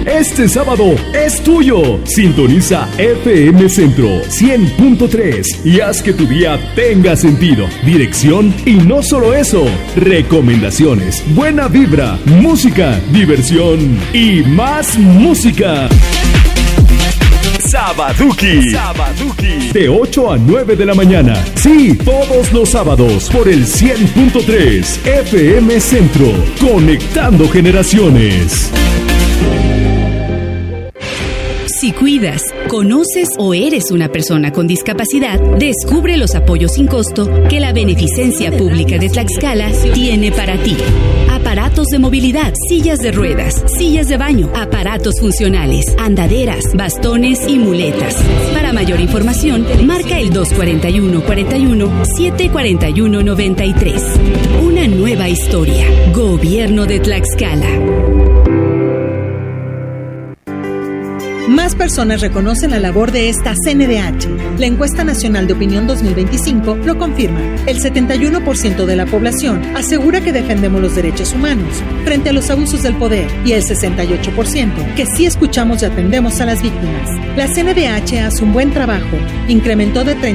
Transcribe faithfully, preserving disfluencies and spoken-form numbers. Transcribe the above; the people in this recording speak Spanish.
Este sábado es tuyo. Sintoniza F M Centro cien punto tres y haz que tu día tenga sentido, dirección y no solo eso, recomendaciones, buena vibra, música, diversión y más música. Sabaduki. Sabaduki. De ocho a nueve de la mañana. Sí, todos los sábados por el cien punto tres F M Centro. Conectando generaciones. Si cuidas, conoces o eres una persona con discapacidad, descubre los apoyos sin costo que la Beneficencia Pública de Tlaxcala tiene para ti. Aparatos de movilidad, sillas de ruedas, sillas de baño, aparatos funcionales, andaderas, bastones y muletas. Para mayor información, marca el dos cuatro uno, cuatro uno, siete cuatro uno, nueve tres. Una nueva historia. Gobierno de Tlaxcala. Más personas reconocen la labor de esta C N D H. La encuesta nacional de opinión dos mil veinticinco lo confirma. El setenta y uno por ciento de la población asegura que defendemos los derechos humanos frente a los abusos del poder y el sesenta y ocho por ciento que sí escuchamos y atendemos a las víctimas. La C N D H hace un buen trabajo. Incrementó de treinta